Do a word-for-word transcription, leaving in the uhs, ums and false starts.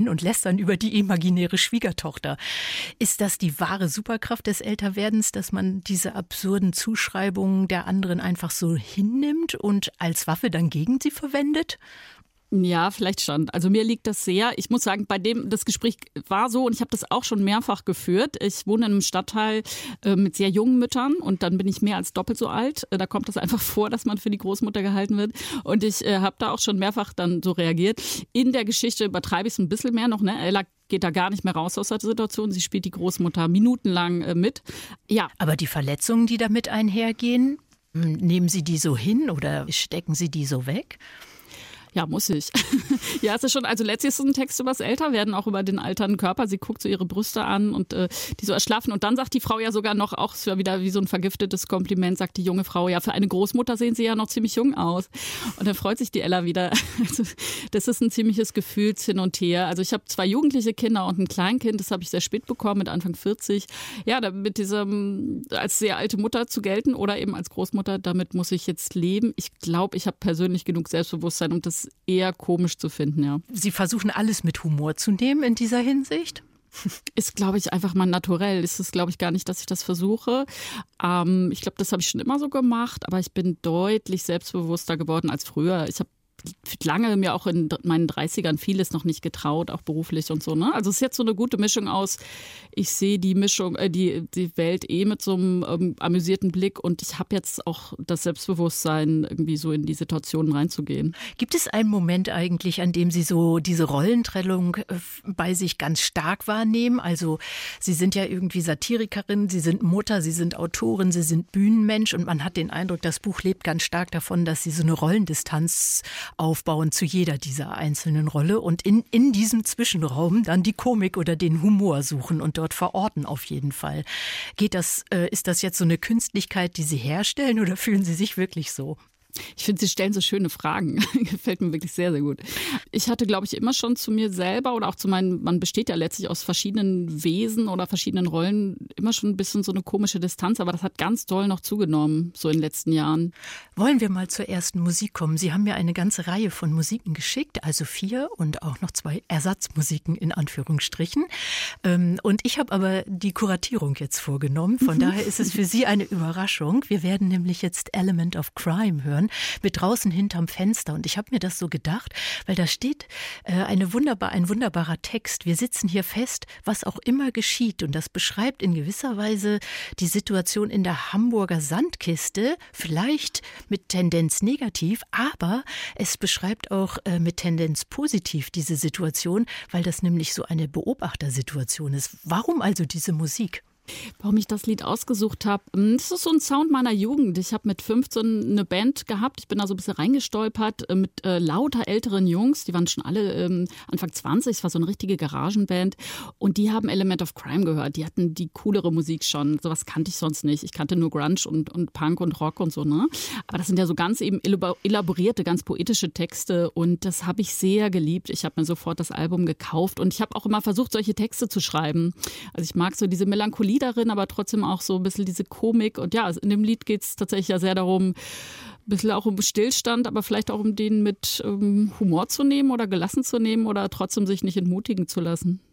und lästern über die imaginäre Schwiegertochter. Ist das die wahre Superkraft des Älterwerdens, dass man diese absurden Zuschreibungen der anderen einfach so hinnimmt und als Waffe dann gegen sie verwendet? Ja, vielleicht schon. Also mir liegt das sehr. Ich muss sagen, bei dem, das Gespräch war so und ich habe das auch schon mehrfach geführt. Ich wohne in einem Stadtteil äh, mit sehr jungen Müttern und dann bin ich mehr als doppelt so alt. Äh, da kommt das einfach vor, dass man für die Großmutter gehalten wird. Und ich äh, habe da auch schon mehrfach dann so reagiert. In der Geschichte übertreibe ich es ein bisschen mehr noch, ne? Ella geht da gar nicht mehr raus aus der Situation. Sie spielt die Großmutter minutenlang äh, mit. Ja. Aber die Verletzungen, die damit einhergehen, nehmen Sie die so hin oder stecken Sie die so weg? Ja, muss ich. Ja, es ist schon, also letztlich ist es ein Text über das Älterwerden, auch über den alternden Körper. Sie guckt so ihre Brüste an und äh, die so erschlaffen. Und dann sagt die Frau ja sogar noch, auch es war wieder wie so ein vergiftetes Kompliment, sagt die junge Frau, ja, für eine Großmutter sehen sie ja noch ziemlich jung aus. Und dann freut sich die Ella wieder. Also, das ist ein ziemliches Gefühls hin und her. Also ich habe zwei jugendliche Kinder und ein Kleinkind, das habe ich sehr spät bekommen, mit Anfang vierzig. Ja, da mit diesem, als sehr alte Mutter zu gelten oder eben als Großmutter, damit muss ich jetzt leben. Ich glaube, ich habe persönlich genug Selbstbewusstsein, um das eher komisch zu finden, ja. Sie versuchen alles mit Humor zu nehmen in dieser Hinsicht? Ist, glaube ich, einfach mal naturell. Ist es, glaube ich, gar nicht, dass ich das versuche. Ähm, ich glaube, das habe ich schon immer so gemacht, aber ich bin deutlich selbstbewusster geworden als früher. Ich habe lange mir auch in meinen dreißigern vieles noch nicht getraut, auch beruflich und so. Ne? Also es ist jetzt so eine gute Mischung aus, ich sehe die Mischung, äh, die, die Welt eh mit so einem ähm, amüsierten Blick und ich habe jetzt auch das Selbstbewusstsein, irgendwie so in die Situationen reinzugehen. Gibt es einen Moment eigentlich, an dem Sie so diese Rollentrennung bei sich ganz stark wahrnehmen? Also Sie sind ja irgendwie Satirikerin, Sie sind Mutter, Sie sind Autorin, Sie sind Bühnenmensch und man hat den Eindruck, das Buch lebt ganz stark davon, dass Sie so eine Rollendistanz aufbauen zu jeder dieser einzelnen Rolle und in, in diesem Zwischenraum dann die Komik oder den Humor suchen und dort verorten auf jeden Fall. Geht das, äh, ist das jetzt so eine Künstlichkeit, die Sie herstellen oder fühlen Sie sich wirklich so? Ich finde, Sie stellen so schöne Fragen. Gefällt mir wirklich sehr, sehr gut. Ich hatte, glaube ich, immer schon zu mir selber oder auch zu meinen, man besteht ja letztlich aus verschiedenen Wesen oder verschiedenen Rollen, immer schon ein bisschen so eine komische Distanz, aber das hat ganz doll noch zugenommen, so in den letzten Jahren. Wollen wir mal zur ersten Musik kommen? Sie haben mir eine ganze Reihe von Musiken geschickt, also vier und auch noch zwei Ersatzmusiken in Anführungsstrichen. Und ich habe aber die Kuratierung jetzt vorgenommen, von daher ist es für Sie eine Überraschung. Wir werden nämlich jetzt Element of Crime hören. Mit draußen hinterm Fenster. Und ich habe mir das so gedacht, weil da steht äh, eine wunderbar, ein wunderbarer Text. Wir sitzen hier fest, was auch immer geschieht. Und das beschreibt in gewisser Weise die Situation in der Hamburger Sandkiste, vielleicht mit Tendenz negativ, aber es beschreibt auch äh, mit Tendenz positiv diese Situation, weil das nämlich so eine Beobachtersituation ist. Warum also diese Musik? Warum ich das Lied ausgesucht habe, das ist so ein Sound meiner Jugend. Ich habe mit fünfzehn eine Band gehabt. Ich bin da so ein bisschen reingestolpert mit äh, lauter älteren Jungs. Die waren schon alle ähm, Anfang zwanzig. Es war so eine richtige Garagenband. Und die haben Element of Crime gehört. Die hatten die coolere Musik schon. Sowas kannte ich sonst nicht. Ich kannte nur Grunge und, und Punk und Rock und so. Ne? Aber das sind ja so ganz eben elaborierte, ganz poetische Texte. Und das habe ich sehr geliebt. Ich habe mir sofort das Album gekauft. Und ich habe auch immer versucht, solche Texte zu schreiben. Also ich mag so diese Melancholie darin, aber trotzdem auch so ein bisschen diese Komik. Und ja, in dem Lied geht es tatsächlich ja sehr darum, ein bisschen auch um Stillstand, aber vielleicht auch um den mit ähm, Humor zu nehmen oder gelassen zu nehmen oder trotzdem sich nicht entmutigen zu lassen.